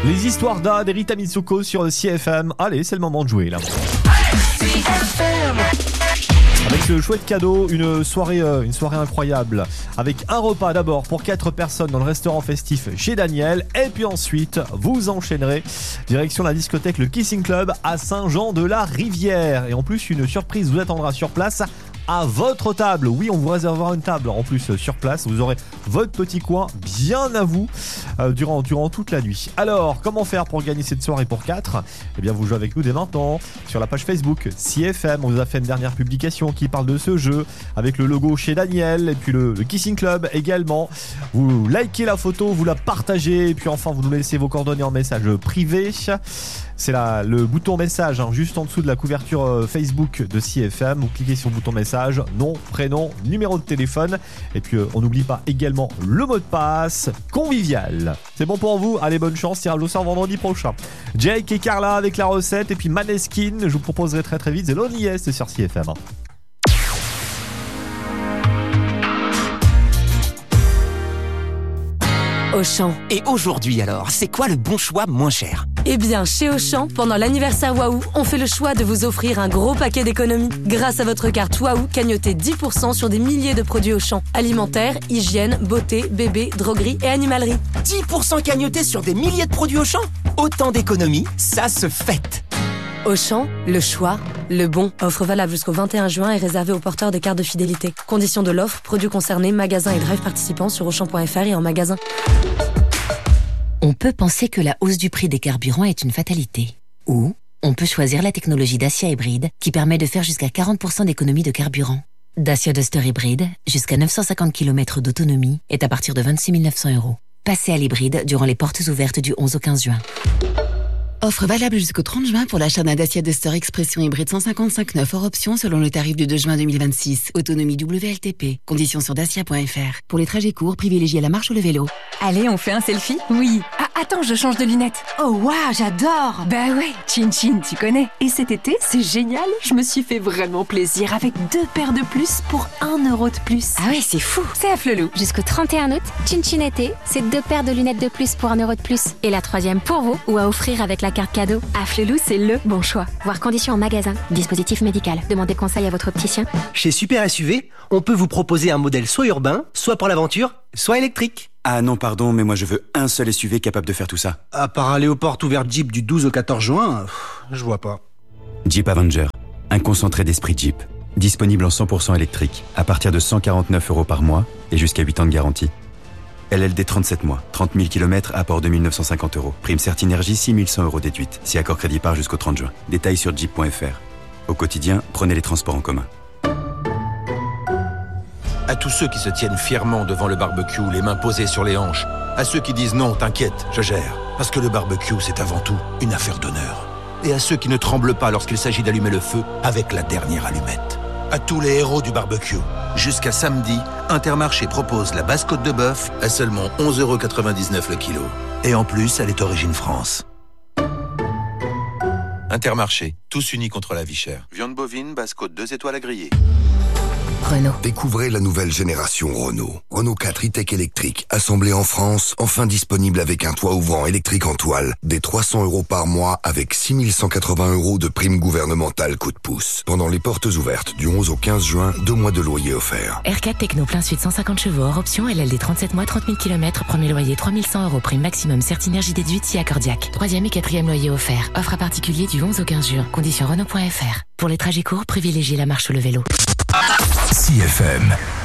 Les histoires d'A d'Erita Mitsuko sur CFM. Allez, c'est le moment de jouer là. Avec ce chouette cadeau, une soirée incroyable. Avec un repas d'abord pour 4 personnes dans le restaurant festif chez Daniel. Et puis ensuite, vous enchaînerez direction la discothèque Le Kissing Club à Saint-Jean-de-la-Rivière. Et en plus, une surprise vous attendra sur place. À votre table, oui, on vous réservera une table en plus sur place. Vous aurez votre petit coin bien à vous durant toute la nuit. Alors, comment faire pour gagner cette soirée pour 4 ? Eh bien, vous jouez avec nous dès maintenant sur la page Facebook CFM. On vous a fait une dernière publication qui parle de ce jeu avec le logo chez Daniel et puis le Kissing Club également. Vous likez la photo, vous la partagez et puis enfin vous nous laissez vos coordonnées en message privé. C'est le bouton message juste en dessous de la couverture Facebook de CFM. Vous cliquez sur le bouton message, nom, prénom, numéro de téléphone. Et puis on n'oublie pas également le mot de passe convivial. C'est bon pour vous ? Allez, bonne chance, tirage au sort vendredi prochain. Jake et Carla avec la recette et puis Maneskin, je vous proposerai très vite The Loneliest sur CFM. Auchan. Et aujourd'hui alors, c'est quoi le bon choix moins cher ? Eh bien, chez Auchan, pendant l'anniversaire Waouh, on fait le choix de vous offrir un gros paquet d'économies. Grâce à votre carte Waouh, cagnotez 10% sur des milliers de produits Auchan. Alimentaire, hygiène, beauté, bébé, droguerie et animalerie. 10% cagnotés sur des milliers de produits Auchan ? Autant d'économies, ça se fête. Auchan, le choix, le bon. Offre valable jusqu'au 21 juin et réservée aux porteurs de cartes de fidélité. Conditions de l'offre, produits concernés, magasins et drive participants sur Auchan.fr et en magasin. On peut penser que la hausse du prix des carburants est une fatalité. Ou on peut choisir la technologie Dacia Hybride qui permet de faire jusqu'à 40% d'économie de carburant. Dacia Duster Hybride, jusqu'à 950 km d'autonomie, est à partir de 26 900 €. Passez à l'hybride durant les portes ouvertes du 11 au 15 juin. Offre valable jusqu'au 30 juin pour l'achat d'un Dacia Duster Expression hybride 155 hors option selon le tarif du 2 juin 2026. Autonomie WLTP. Conditions sur dacia.fr. Pour les trajets courts, privilégiez la marche ou le vélo. Allez, on fait un selfie ? Oui. Ah, attends, je change de lunettes. Oh, waouh, j'adore. Bah ouais, Chin Chin, tu connais. Et cet été, c'est génial. Je me suis fait vraiment plaisir avec 2 paires de plus pour 1 € de plus. Ah ouais, c'est fou. C'est à Flelou. Jusqu'au 31 août, Chin Chin été, c'est 2 paires de lunettes de plus pour 1 € de plus. Et la 3e pour vous ou à offrir avec la carte cadeau. À Flelou, c'est le bon choix. Voir conditions en magasin. Dispositif médical. Demandez conseil à votre opticien. Chez Super SUV, on peut vous proposer un modèle soit urbain, soit pour l'aventure, soit électrique. Ah non, pardon, mais moi je veux un seul SUV capable de faire tout ça. À part aller aux portes ouvertes Jeep du 12 au 14 juin, je vois pas. Jeep Avenger, un concentré d'esprit Jeep. Disponible en 100% électrique, à partir de 149 € par mois et jusqu'à 8 ans de garantie. LLD 37 mois, 30 000 km, apport 2 950 €. Prime Certinergie, 6 100 € déduite. Si accord crédit part jusqu'au 30 juin. Détails sur jeep.fr. Au quotidien, prenez les transports en commun. À tous ceux qui se tiennent fièrement devant le barbecue, les mains posées sur les hanches. À ceux qui disent non, t'inquiète, je gère. Parce que le barbecue, c'est avant tout une affaire d'honneur. Et à ceux qui ne tremblent pas lorsqu'il s'agit d'allumer le feu avec la dernière allumette. À tous les héros du barbecue. Jusqu'à samedi, Intermarché propose la basse côte de bœuf à seulement 11,99 € le kilo. Et en plus, elle est origine France. Intermarché, tous unis contre la vie chère. Viande bovine, basse côte 2 étoiles à griller. Renault. Découvrez la nouvelle génération Renault. Renault 4 e-tech électrique, assemblé en France, enfin disponible avec un toit ouvrant électrique en toile, des 300 € par mois avec 6 180 € de prime gouvernementale coup de pouce. Pendant les portes ouvertes du 11 au 15 juin, 2 mois de loyer offerts. R4 Techno plein suite 150 chevaux hors option, LLD 37 mois, 30 000 km, premier loyer 3 100 € prime maximum Certinergie déduite si accordiaque. 3e et 4e loyer offert. Offre à particulier du 11 au 15 juin. Conditions Renault.fr. Pour les trajets courts, privilégiez la marche ou le vélo. CFM.